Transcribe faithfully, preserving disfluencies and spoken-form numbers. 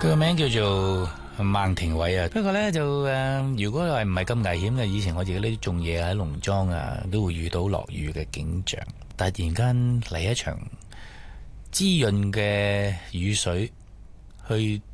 佢個名叫做孟庭葦啊。不過呢，就誒、呃，如果係唔係咁危險嘅，以前我自己呢啲種嘢喺農莊啊，都會遇到落雨嘅景象。突然間嚟一場滋潤嘅雨水，去